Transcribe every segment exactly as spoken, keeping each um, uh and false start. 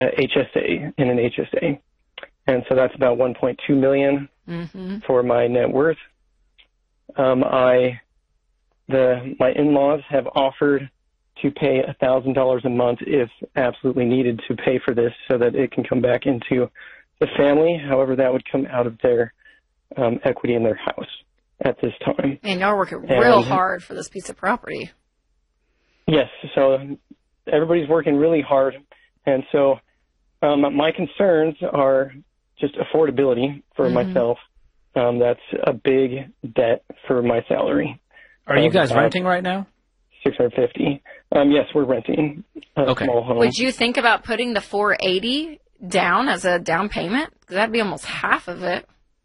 H S A, in an H S A. And so that's about one point two million dollars mm-hmm. for my net worth. Um, I, the, my in-laws have offered to pay one thousand dollars a month if absolutely needed to pay for this so that it can come back into the family. However, that would come out of their um, equity in their house at this time. And y'all are working and, real hard for this piece of property. Yes. So everybody's working really hard. And so um, my concerns are just affordability for mm-hmm. myself. Um, that's a big debt for my salary. Are you guys uh, renting right now? six hundred fifty. Um, yes, we're renting a okay. small home. Would you think about putting the four hundred eighty down as a down payment? Because that'd be almost half of it.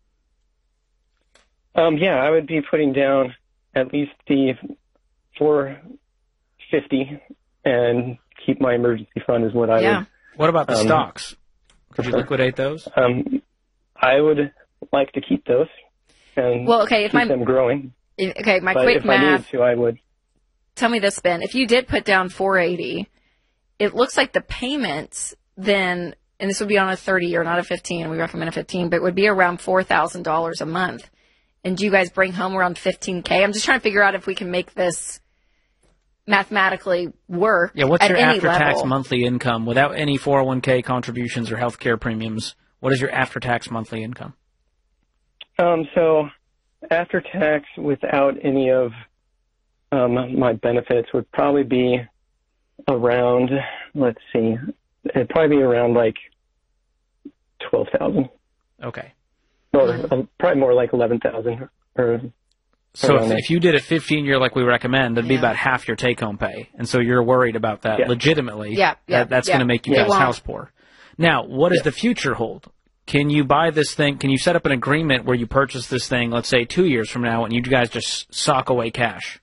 Um, yeah, I would be putting down at least the four hundred fifty and keep my emergency fund is what I yeah. would. What about the um, stocks? Could you liquidate those? Um, I would like to keep those and well, okay, if keep my, them growing. If, okay, my but quick if math. I needed to, I would. Tell me this, Ben. If you did put down four hundred eighty, it looks like the payments then, and this would be on a thirty year, not a fifteen. We recommend a fifteen, but it would be around four thousand dollars a month. And do you guys bring home around fifteen K? I'm just trying to figure out if we can make this mathematically work. Yeah, what's at your any after-tax level. monthly income without any four oh one K contributions or health care premiums? What is your after-tax monthly income? Um, so after tax, without any of um, my benefits, would probably be around. Let's see, it'd probably be around like twelve thousand. Okay. Or uh, probably more like eleven thousand. Or so if, if you did a fifteen year like we recommend, that'd yeah. be about half your take home pay, and so you're worried about that yeah. legitimately. Yeah, yeah, that, that's yeah. going to make you yeah. guys house poor. Now, what does yeah. the future hold? Can you buy this thing? Can you set up an agreement where you purchase this thing, let's say two years from now, and you guys just sock away cash?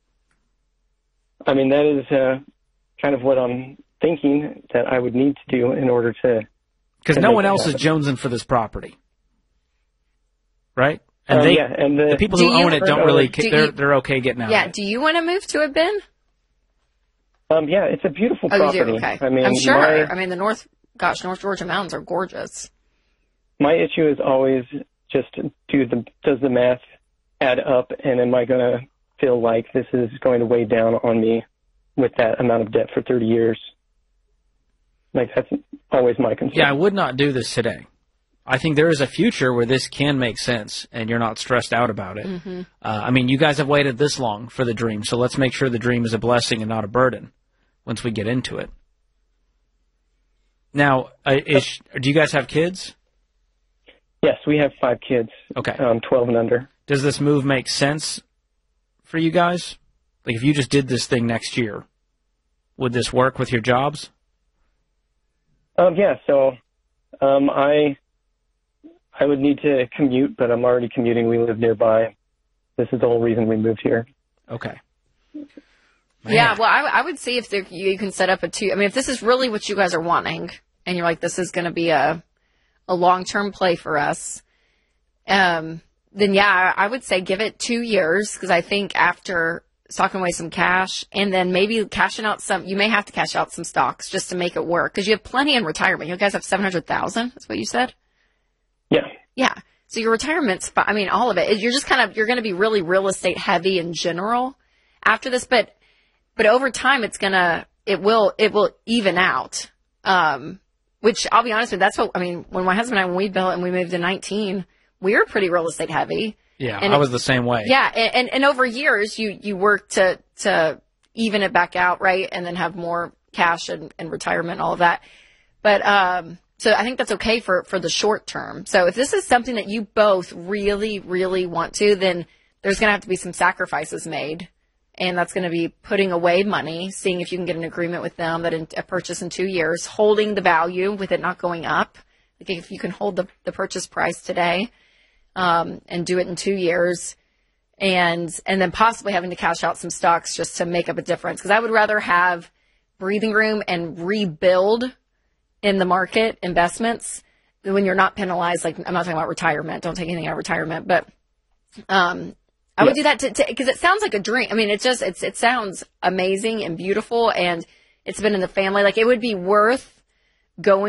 I mean, that is uh, kind of what I'm thinking that I would need to do in order to. Because no one else is jonesing for this property, right? And um, they, yeah, and the, the people do who you, own it don't really. do they're you, they're okay getting out. Yeah. Of it. Do you want to move to it, Ben? Um. Yeah, it's a beautiful Oh, property. you do? Okay. I mean, I'm sure. my, I mean, the North. Gosh, North Georgia mountains are gorgeous. My issue is always just do the does the math add up, and am I going to feel like this is going to weigh down on me with that amount of debt for thirty years? Like, that's always my concern. Yeah, I would not do this today. I think there is a future where this can make sense, and you're not stressed out about it. Mm-hmm. Uh, I mean, you guys have waited this long for the dream, so let's make sure the dream is a blessing and not a burden once we get into it. Now, uh, is, do you guys have kids? Yes, we have five kids. Okay. Um, twelve and under. Does this move make sense for you guys? Like, if you just did this thing next year, would this work with your jobs? Um, yeah, so um, I I would need to commute, but I'm already commuting. We live nearby. This is the whole reason we moved here. Okay. Man. Yeah, well, I, I would see if there, you can set up a two. I mean, if this is really what you guys are wanting, and you're like, this is going to be a a long term play for us, um, then yeah, I would say give it two years because I think after stocking away some cash and then maybe cashing out some, you may have to cash out some stocks just to make it work because you have plenty in retirement. You guys have seven hundred thousand. That's what you said. Yeah. Yeah. So your retirement's, I mean, all of it. You're just kind of you're going to be really real estate heavy in general after this, but. But over time, it's gonna, it will, it will even out. Um, which I'll be honest with you, that's what, I mean, when my husband and I, when we built and we moved to nineteen, we were pretty real estate heavy. Yeah, and I it, was the same way. Yeah. And, and, and over years, you, you work to, to even it back out, right? And then have more cash and, and retirement and all of that. But, um, so I think that's okay for, for the short term. So if this is something that you both really, really want to, then there's going to have to be some sacrifices made. And that's going to be putting away money, seeing if you can get an agreement with them that in, a purchase in two years, holding the value with it not going up. Like if you can hold the, the purchase price today um, and do it in two years and and then possibly having to cash out some stocks just to make up a difference. Because I would rather have breathing room and rebuild in the market investments when you're not penalized. Like I'm not talking about retirement. Don't take anything out of retirement. But um I would do that to, because it sounds like a dream. I mean, it just, it's, it sounds amazing and beautiful and it's been in the family. Like it would be worth going